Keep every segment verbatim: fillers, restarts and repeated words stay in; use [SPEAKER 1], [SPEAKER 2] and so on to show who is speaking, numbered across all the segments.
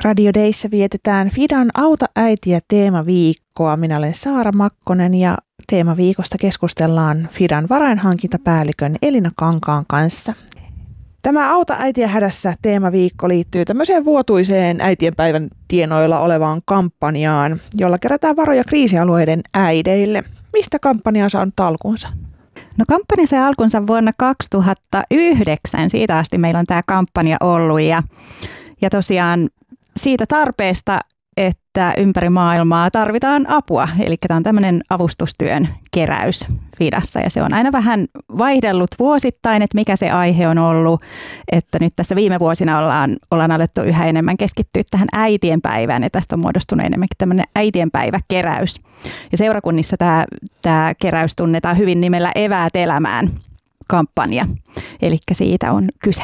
[SPEAKER 1] Radio Dayssä vietetään Fidan Auta äitiä teemaviikkoa. Minä olen Saara Makkonen ja teemaviikosta keskustellaan Fidan varainhankintapäällikön Elina Kankaan kanssa. Tämä Auta äitiä hädässä -teemaviikko liittyy tämmöiseen vuotuiseen äitienpäivän tienoilla olevaan kampanjaan, jolla kerätään varoja kriisialueiden äideille. Mistä kampanja on saanut alkunsa?
[SPEAKER 2] No kampanja sai alkunsa vuonna kaksituhattayhdeksän. Siitä asti meillä on tämä kampanja ollut ja, ja tosiaan siitä tarpeesta, että ympäri maailmaa tarvitaan apua. Eli tämä on tämmöinen avustustyön keräys Fidassa ja se on aina vähän vaihdellut vuosittain, että mikä se aihe on ollut. Että nyt tässä viime vuosina ollaan, ollaan alettu yhä enemmän keskittyä tähän äitienpäivään ja tästä on muodostunut enemmänkin tämmöinen äitienpäiväkeräys. Ja seurakunnissa tämä, tämä keräys tunnetaan hyvin nimellä Eväät elämään -kampanja. Eli siitä on kyse.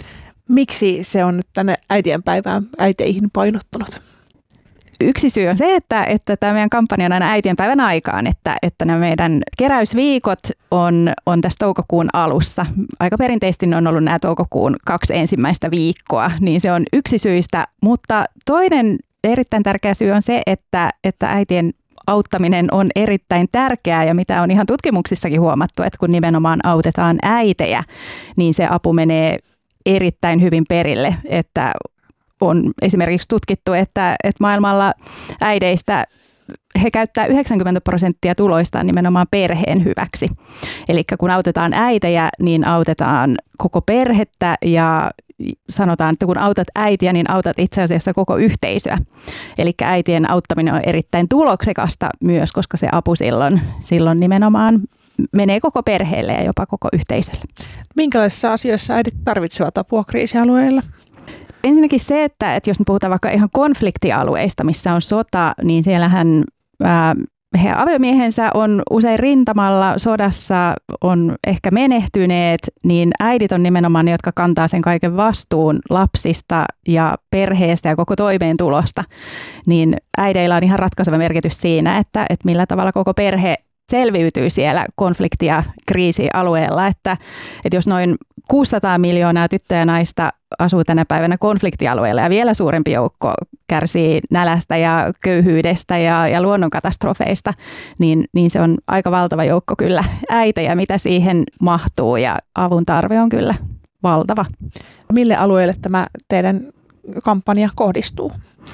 [SPEAKER 1] Miksi se on nyt tänne äitienpäivään äiteihin painottunut?
[SPEAKER 2] Yksi syy on se, että, että tämä meidän kampanja on aina äitienpäivän aikaan, että, että nämä meidän keräysviikot on, on tässä toukokuun alussa. Aika perinteisesti ne on ollut nämä toukokuun kaksi ensimmäistä viikkoa, niin se on yksi syistä. Mutta toinen erittäin tärkeä syy on se, että, että äitien auttaminen on erittäin tärkeää ja mitä on ihan tutkimuksissakin huomattu, että kun nimenomaan autetaan äitejä, niin se apu menee erittäin hyvin perille, että on esimerkiksi tutkittu, että, että maailmalla äideistä he käyttää yhdeksänkymmentä prosenttia tuloistaan nimenomaan perheen hyväksi. Eli kun autetaan äitejä, niin autetaan koko perhettä ja sanotaan, että kun autat äitiä, niin autat itse asiassa koko yhteisöä. Eli äitien auttaminen on erittäin tuloksekasta myös, koska se apu silloin, silloin nimenomaan menee koko perheelle ja jopa koko yhteisölle.
[SPEAKER 1] Minkälaisissa asioissa äidit tarvitsevat apua kriisialueilla?
[SPEAKER 2] Ensinnäkin se, että, että jos nyt puhutaan vaikka ihan konfliktialueista, missä on sota, niin siellähän ää, he aviomiehensä on usein rintamalla, sodassa on ehkä menehtyneet, niin äidit on nimenomaan ne, jotka kantaa sen kaiken vastuun lapsista ja perheestä ja koko toimeentulosta. Niin äideillä on ihan ratkaiseva merkitys siinä, että, että millä tavalla koko perhe selviytyy siellä konflikti- ja kriisialueella, että, että jos noin kuusisataa miljoonaa tyttöä ja naista asuu tänä päivänä konfliktialueella ja vielä suurempi joukko kärsii nälästä ja köyhyydestä ja, ja luonnonkatastrofeista, niin, niin se on aika valtava joukko kyllä äitejä, mitä siihen mahtuu ja avun tarve on kyllä valtava.
[SPEAKER 1] Mille alueelle tämä teidän kampanja kohdistuu?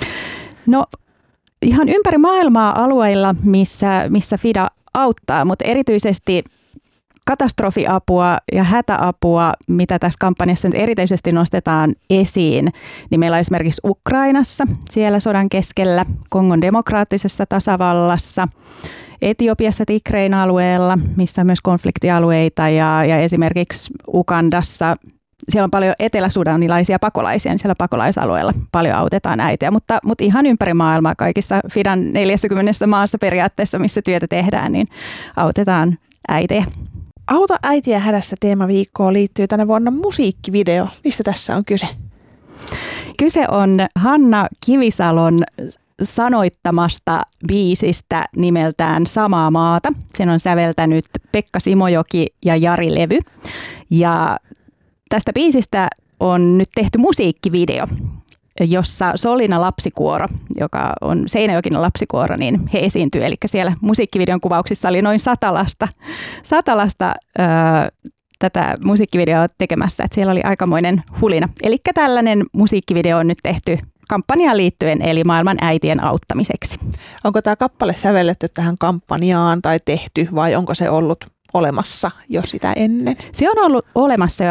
[SPEAKER 2] No ihan ympäri maailmaa alueilla, missä, missä Fida auttaa, mutta erityisesti katastrofiapua ja hätäapua, mitä tässä kampanjassa nyt erityisesti nostetaan esiin, niin meillä on esimerkiksi Ukrainassa, siellä sodan keskellä, Kongon demokraattisessa tasavallassa, Etiopiassa Tigrein alueella, missä on myös konfliktialueita ja, ja esimerkiksi Ugandassa. Siellä on paljon eteläsudanilaisia pakolaisia, niin siellä pakolaisalueella paljon autetaan äitiä, mutta, mutta ihan ympäri maailmaa kaikissa Fidan neljässäkymmenessä maassa periaatteessa, missä työtä tehdään, niin autetaan äitejä.
[SPEAKER 1] Auta äitiä hädässä -teemaviikkoon liittyy tänä vuonna musiikkivideo. Mistä tässä on kyse?
[SPEAKER 2] Kyse on Hanna Kivisalon sanoittamasta biisistä nimeltään Samaa maata. Sen on säveltänyt Pekka Simojoki ja Jari Levy. Ja tästä biisistä on nyt tehty musiikkivideo, jossa Solina lapsikuoro, joka on Seinäjokin lapsikuoro, niin he esiintyy. Eli siellä musiikkivideon kuvauksissa oli noin sata lasta, sata lasta öö, tätä musiikkivideoa tekemässä. Että siellä oli aikamoinen hulina. Eli tällainen musiikkivideo on nyt tehty kampanjaan liittyen, eli maailman äitien auttamiseksi.
[SPEAKER 1] Onko tämä kappale sävelletty tähän kampanjaan tai tehty vai onko se ollut olemassa jo sitä ennen?
[SPEAKER 2] Se on ollut olemassa jo